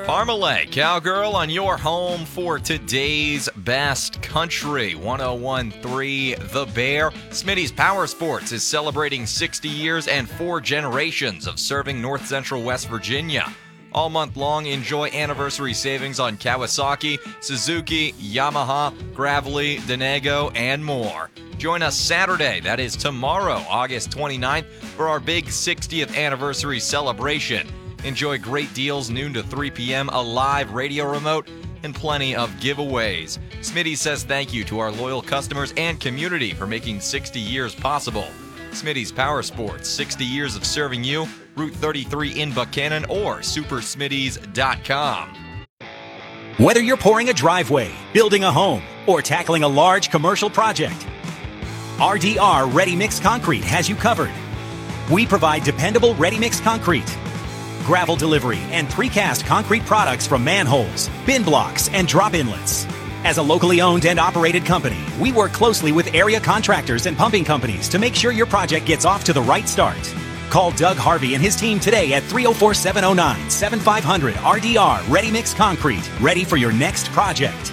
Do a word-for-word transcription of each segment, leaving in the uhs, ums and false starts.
Parmalee, Cowgirl on your home for today's best country. one oh one point three The Bear. Smitty's Power Sports is celebrating sixty years and four generations of serving North Central West Virginia. All month long, enjoy anniversary savings on Kawasaki, Suzuki, Yamaha, Gravely, Denago, and more. Join us Saturday, that is tomorrow, August twenty-ninth, for our big sixtieth anniversary celebration. Enjoy great deals noon to three p.m., a live radio remote, and plenty of giveaways. Smitty says thank you to our loyal customers and community for making sixty years possible. Smitty's Power Sports, sixty years of serving you. Route thirty-three in Buchanan or super smitties dot com. Whether you're pouring a driveway, building a home, or tackling a large commercial project, R D R Ready Mix Concrete has you covered. We provide dependable ready mix concrete, gravel delivery, and precast concrete products from manholes, bin blocks, and drop inlets. As a locally owned and operated company, we work closely with area contractors and pumping companies to make sure your project gets off to the right start. Call Doug Harvey and his team today at three oh four, seven oh nine, seven five hundred R D R Ready Mix Concrete. Ready for your next project.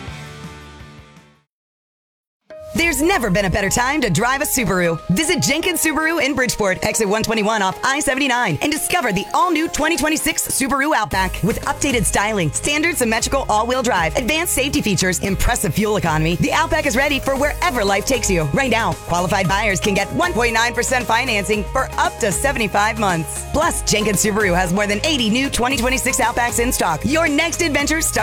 There's never been a better time to drive a Subaru. Visit Jenkins Subaru in Bridgeport, exit one twenty-one off I seventy-nine, and discover the all-new twenty twenty-six Subaru Outback. With updated styling, standard symmetrical all-wheel drive, advanced safety features, impressive fuel economy, the Outback is ready for wherever life takes you. Right now, qualified buyers can get one point nine percent financing for up to seventy-five months. Plus, Jenkins Subaru has more than eighty new twenty twenty-six Outbacks in stock. Your next adventure starts